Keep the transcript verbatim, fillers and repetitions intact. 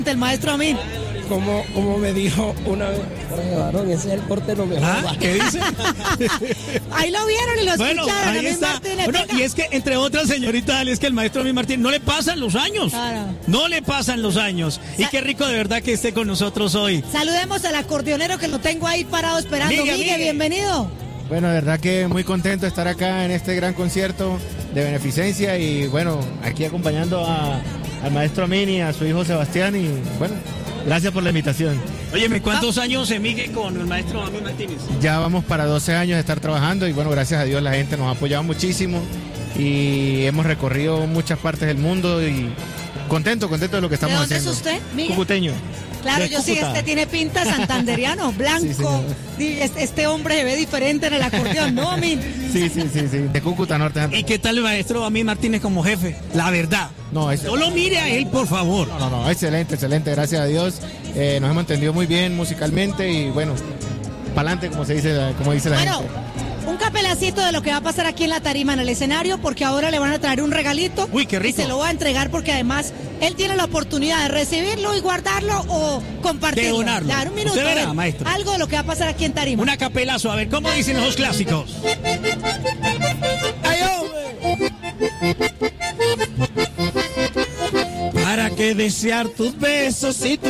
el maestro Amin. Como, como me dijo una vez, Jorge Barón, ese es el portero mejor. ¿Ah? ¿Qué dice? Ahí lo vieron y lo Bueno, escucharon. ahí Amin está. Martínez, Bueno, venga. y es que, entre otras, señorita, es que el maestro Amin Martínez no le pasan los años. Claro. No le pasan los años. Y qué rico de verdad que esté con nosotros hoy. Saludemos al acordeonero que lo tengo ahí parado esperando. Migue, Migue, Migue. bienvenido. Bueno, de verdad que muy contento de estar acá en este gran concierto de beneficencia y bueno, aquí acompañando a, al maestro Amin y a su hijo Sebastián y bueno, gracias por la invitación. Óyeme, ¿cuántos años se migue con el maestro Amin Martínez? Ya vamos para doce años de estar trabajando y bueno, gracias a Dios la gente nos ha apoyado muchísimo y hemos recorrido muchas partes del mundo y contento, contento de lo que estamos ¿De dónde haciendo. es usted, Migue? Cucuteño. Claro, de yo sí, Cúcuta. este tiene pinta santanderiano, blanco. Sí, señor. Di- este, este hombre se ve diferente en el acordeón, ¿no, Amin? Sí, sí, sí, sí, de Cúcuta Norte. ¿Y qué tal el maestro Amin Martínez como jefe? La verdad. No, es, No lo mire a él, por favor. no, no, no, excelente, excelente, gracias a Dios. Eh, nos hemos entendido muy bien musicalmente y bueno, pa'lante como se dice, la- como dice la Bueno, gente. un capelacito de lo que va a pasar aquí en la tarima, en el escenario, porque ahora le van a traer un regalito. Uy, qué rico. Y se lo va a entregar porque además él tiene la oportunidad de recibirlo y guardarlo o compartirlo. De donarlo. Claro, un minuto. Usted verá, a ver, maestro. Algo de lo que va a pasar aquí en tarima. Una capelazo, a ver, ¿cómo dicen los clásicos? ¡Ay, hombre! ¿Para qué desear tus besos si tú